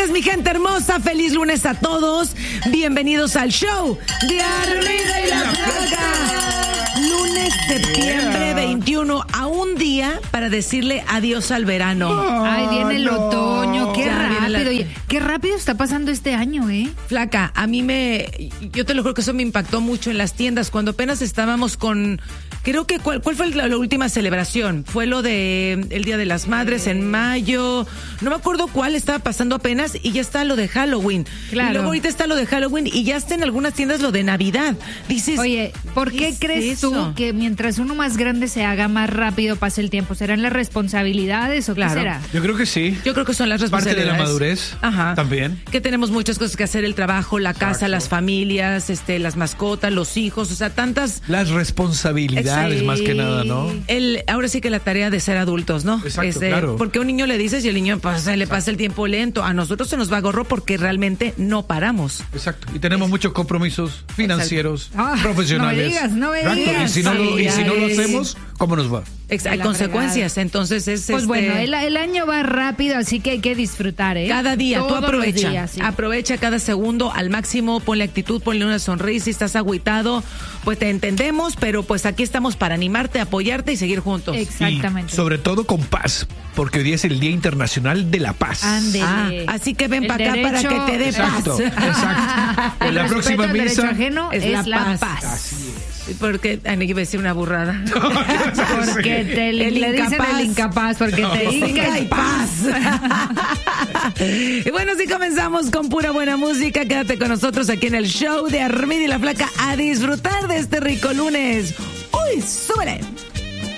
lunes, mi gente hermosa. Feliz lunes a todos. Bienvenidos al show de Armida y la Flaca. Lunes, septiembre 21, a un día para decirle adiós al verano. Ay, viene el otoño, qué Ya viene rápido. Oye, qué rápido está pasando este año, ¿eh? Flaca, yo te lo juro que eso me impactó mucho en las tiendas cuando apenas estábamos con, creo que, ¿cuál fue la última celebración? Fue lo de el Día de las Madres en mayo, no me acuerdo cuál estaba pasando apenas y ya está lo de Halloween. Claro. Y luego ahorita está lo de Halloween y ya está en algunas tiendas lo de Navidad. Dices, Oye, ¿por qué crees tú que mientras uno más grande se haga, más rápido pase el tiempo? ¿Serán las responsabilidades o Claro. qué será? Yo creo que sí. Yo creo que son las Parte de responsabilidades. la madurez. Ajá. También. Que tenemos muchas cosas que hacer, el trabajo, la casa, Exacto. las familias, las mascotas, los hijos, o sea, tantas. Las responsabilidades Sí. más que nada, ¿no? Ahora sí que la tarea de ser adultos, ¿no? Exacto, claro. Porque a un niño le dices y el niño pues, se le pasa el tiempo lento. A nosotros se nos va gorro porque realmente no paramos. Exacto. Y tenemos muchos compromisos financieros, Ah, profesionales. no me Exacto. digas. Y si no lo Sí. hacemos, ¿cómo nos va? Hay la consecuencias, fregada. entonces es Pues bueno, el año va rápido, así que hay que disfrutar, ¿eh? cada día, tú Todos los aprovecha, días, sí. aprovecha cada segundo al máximo, ponle actitud, ponle una sonrisa, si estás agüitado, pues te entendemos, pero pues aquí estamos para animarte, apoyarte y seguir juntos. Exactamente. Y sobre todo con paz, porque hoy día es el Día Internacional de la Paz. Ande. Así que ven El para acá para derecho- que te dé Exacto, paz. exacto. En la El próxima respeto al derecho misa. ajeno es es la la paz. paz. Así es. Porque, ay, no, iba a decir una burrada. Porque le dicen el incapaz, porque te Venga y dicen paz. Y bueno, sí comenzamos con pura buena música. Quédate con nosotros aquí en el show de Armida y la Flaca a disfrutar de este rico lunes. ¡Uy, súbele!